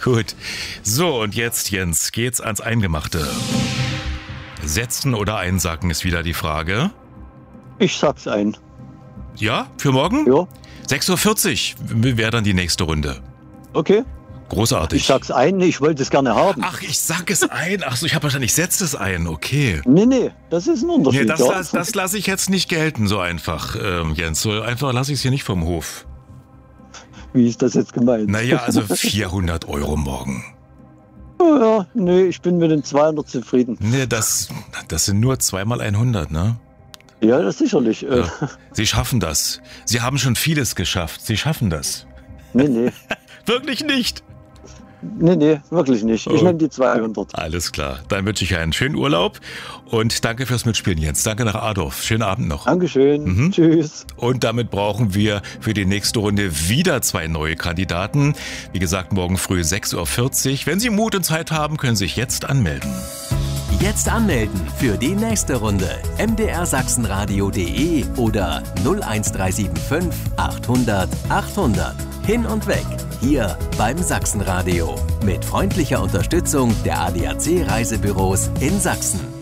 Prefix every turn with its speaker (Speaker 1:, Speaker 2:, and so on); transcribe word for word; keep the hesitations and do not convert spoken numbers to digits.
Speaker 1: Gut. So, und jetzt, Jens, geht's ans Eingemachte. Setzen oder einsacken ist wieder die Frage.
Speaker 2: Ich sag's ein.
Speaker 1: Ja, für morgen?
Speaker 2: Ja.
Speaker 1: sechs Uhr vierzig wäre dann die nächste Runde.
Speaker 2: Okay.
Speaker 1: Großartig.
Speaker 2: Ich sag's ein, ich wollte es gerne haben.
Speaker 1: Ach, ich sag es ein. Ach so, ich habe wahrscheinlich, ich setze es ein. Okay.
Speaker 2: Nee, nee, das ist ein Unterschied.
Speaker 1: Nee, das,
Speaker 2: ja.
Speaker 1: das, das lasse ich jetzt nicht gelten, so einfach, ähm, Jens. So einfach lasse ich es hier nicht vom Hof.
Speaker 2: Wie ist das jetzt gemeint?
Speaker 1: Naja, also vierhundert Euro morgen.
Speaker 2: Ja, nee, ich bin mit den zweihundert zufrieden.
Speaker 1: Nee, das, das sind nur zweimal hundert, ne?
Speaker 2: Ja, das sicherlich.
Speaker 1: Ja. Sie schaffen das. Sie haben schon vieles geschafft. Sie schaffen das.
Speaker 2: Nee, nee.
Speaker 1: Wirklich nicht?
Speaker 2: Nee, nee, wirklich nicht. Ich
Speaker 1: Oh.
Speaker 2: nehme die zweihundert.
Speaker 1: Alles klar. Dann wünsche ich einen schönen Urlaub und danke fürs Mitspielen, Jens. Danke nach Adorf. Schönen Abend noch.
Speaker 2: Dankeschön.
Speaker 1: Mhm.
Speaker 2: Tschüss.
Speaker 1: Und damit brauchen wir für die nächste Runde wieder zwei neue Kandidaten. Wie gesagt, morgen früh sechs Uhr vierzig. Wenn Sie Mut und Zeit haben, können Sie sich jetzt anmelden.
Speaker 3: Jetzt anmelden für die nächste Runde. m d r sachsenradio punkt d e oder null eins drei sieben fünf achthundert achthundert. Hin und weg. Hier beim Sachsenradio. Mit freundlicher Unterstützung der A D A C Reisebüros in Sachsen.